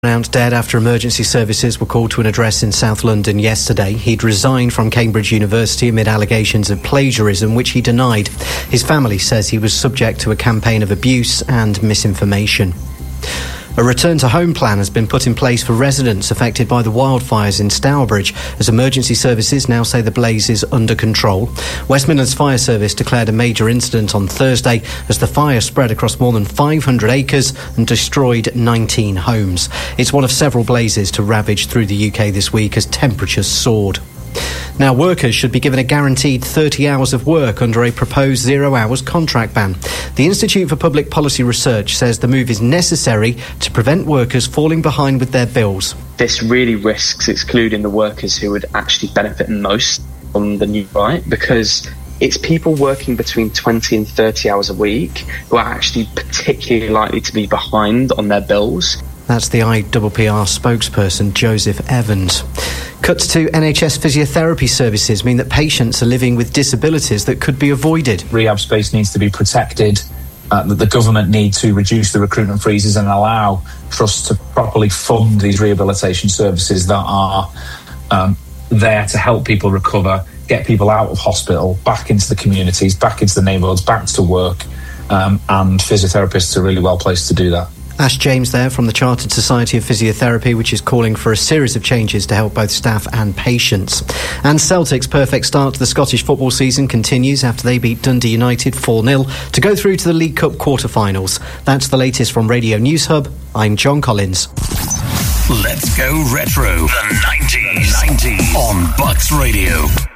Pronounced dead after emergency services were called to an address in South London yesterday. He'd resigned from Cambridge University amid allegations of plagiarism, which he denied. His family says he was subject to a campaign of abuse and misinformation. A return-to-home plan has been put in place for residents affected by the wildfires in Stourbridge, as emergency services now say the blaze is under control. West Midlands Fire Service declared a major incident on Thursday as the fire spread across more than 500 acres and destroyed 19 homes. It's one of several blazes to ravage through the UK this week as temperatures soared. Now, workers should be given a guaranteed 30 hours of work under a proposed 0 hours contract ban. The Institute for Public Policy Research says the move is necessary to prevent workers falling behind with their bills. This really risks excluding the workers who would actually benefit most from the new right, because it's people working between 20 and 30 hours a week who are actually particularly likely to be behind on their bills. That's the IPPR spokesperson, Joseph Evans. Cuts to NHS physiotherapy services mean that patients are living with disabilities that could be avoided. Rehab space needs to be protected, that the government need to reduce the recruitment freezes and allow trusts to properly fund these rehabilitation services that are there to help people recover, get people out of hospital, back into the communities, back into the neighbourhoods, back to work, and physiotherapists are really well placed to do that. Ash James there from the Chartered Society of Physiotherapy, which is calling for a series of changes to help both staff and patients. And Celtic's perfect start to the Scottish football season continues after they beat Dundee United 4-0 to go through to the League Cup quarter-finals. That's the latest from Radio News Hub. I'm John Collins. Let's go retro. The 90s on Bucks Radio.